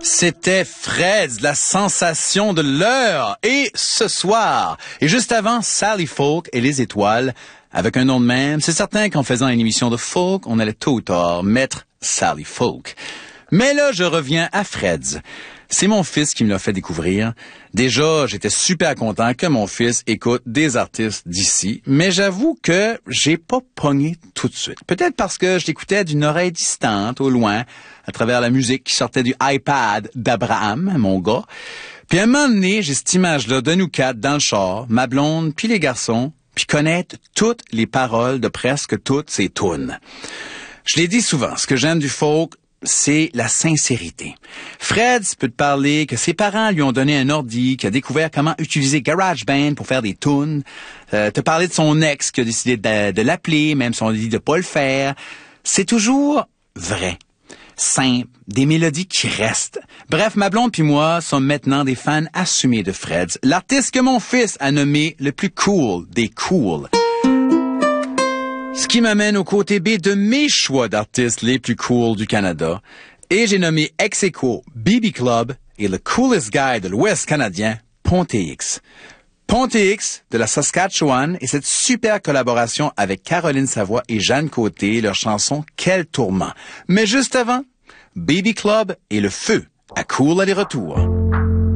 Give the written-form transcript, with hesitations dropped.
C'était Freds, la sensation de l'heure. Et ce soir, et juste avant, Sally Folk et les Étoiles, avec un nom de même, c'est certain qu'en faisant une émission de folk, on allait tôt ou tard mettre Sally Folk. Mais là, je reviens à Freds. C'est mon fils qui me l'a fait découvrir. Déjà, j'étais super content que mon fils écoute des artistes d'ici, mais j'avoue que j'ai pas pogné tout de suite. Peut-être parce que je l'écoutais d'une oreille distante, au loin, à travers la musique qui sortait du iPad d'Abraham, mon gars. Puis à un moment donné, j'ai cette image-là de nous quatre dans le char, ma blonde, puis les garçons, puis connaître toutes les paroles de presque toutes ces tunes. Je l'ai dit souvent, ce que j'aime du folk, c'est la sincérité. Freds peut te parler que ses parents lui ont donné un ordi, qu'il a découvert comment utiliser GarageBand pour faire des tunes, te parler de son ex qui a décidé de l'appeler, même si on dit de pas le faire. C'est toujours vrai, simple, des mélodies qui restent. Bref, ma blonde puis moi sommes maintenant des fans assumés de Freds, l'artiste que mon fils a nommé le plus cool des cools. Ce qui m'amène au côté B de mes choix d'artistes les plus cool du Canada. Et j'ai nommé ex-aequo BB Club et le coolest guy de l'Ouest canadien, Ponté X. Ponté X de la Saskatchewan et cette super collaboration avec Caroline Savoie et Jeanne Côté, leur chanson Quel tourment. Mais juste avant, BB Club et le feu à Cool aller-retour.